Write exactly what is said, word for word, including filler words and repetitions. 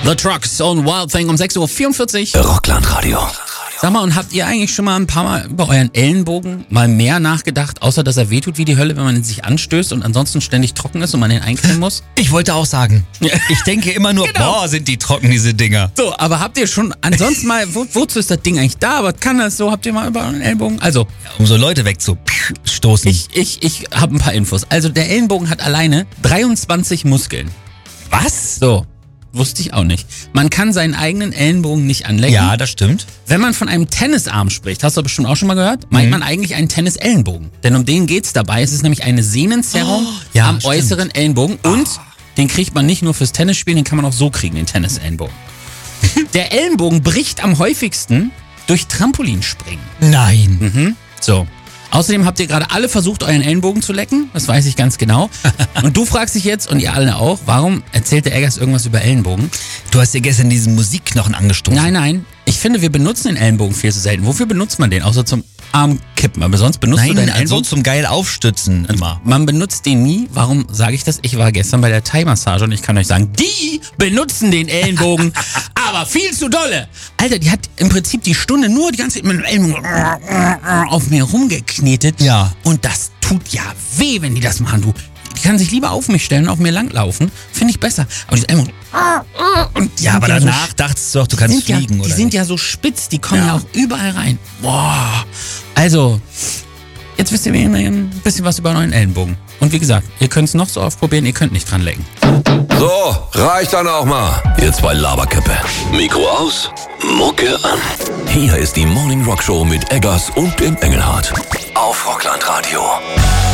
The Trucks on Wild Thing um sechs Uhr vierundvierzig. Rockland-Radio. Sag mal, und habt ihr eigentlich schon mal ein paar Mal über euren Ellenbogen mal mehr nachgedacht, außer dass er wehtut wie die Hölle, wenn man ihn sich anstößt und ansonsten ständig trocken ist und man den eincremen muss? Ich wollte auch sagen, ich denke immer nur, Genau. boah, sind die trocken, diese Dinger. So, aber habt ihr schon ansonsten mal, wo, wozu ist das Ding eigentlich da? Was kann das so? Habt ihr mal über euren Ellenbogen? Also, Um so Leute wegzustoßen. ich, ich, ich habe ein paar Infos. Also, der Ellenbogen hat alleine dreiundzwanzig Muskeln. Was? So. Wusste ich auch nicht. Man kann seinen eigenen Ellenbogen nicht anlecken. Ja, das stimmt. Wenn man von einem Tennisarm spricht, hast du bestimmt auch schon mal gehört, meint Mhm. man eigentlich einen Tennisellenbogen. Denn um den geht's dabei. Es ist nämlich eine Sehnenzerrung Oh, ja, am stimmt. äußeren Ellenbogen. Und den kriegt man nicht nur fürs Tennisspielen, den kann man auch so kriegen, den Tennisellenbogen. Der Ellenbogen bricht am häufigsten durch Trampolinspringen. Nein. Mhm. So. Außerdem habt ihr gerade alle versucht, euren Ellenbogen zu lecken. Das weiß ich ganz genau. Und du fragst dich jetzt, und ihr alle auch, warum erzählt der Eggers irgendwas über Ellenbogen? Du hast dir gestern diesen Musikknochen angestoßen. Nein, nein. Ich finde, wir benutzen den Ellenbogen viel zu selten. Wofür benutzt man den? Außer zum Armkippen. Aber sonst benutzt du Nein, deinen so Ellenbogen? zum geil aufstützen immer. Man benutzt den nie. Warum sage ich das? Ich war gestern bei der Thai-Massage und ich kann euch sagen, die benutzen den Ellenbogen, aber viel zu dolle. Alter, die hat im Prinzip die Stunde nur die ganze Zeit mit dem Ellenbogen auf mir rumgeknetet. Ja. Und das tut ja weh, wenn die das machen, du. Die kann sich lieber auf mich stellen und auf mir langlaufen. Finde ich besser. Aber diese Ellenbogen... Und die Ja, sind aber so danach dachtest du doch, du kannst sind ja, fliegen, die oder? sind nicht? ja so spitz, die kommen ja. Ja. auch überall rein. Boah. Also, jetzt wisst ihr ein bisschen was über euren Ellenbogen. Und wie gesagt, ihr könnt es noch so oft probieren, ihr könnt nicht dran lecken. So, reicht dann auch mal. Ihr zwei Laberköppe. Mikro aus, Mucke an. Hier ist die Morning Rock Show mit Eggers und dem Engelhardt. Auf Rockland Radio.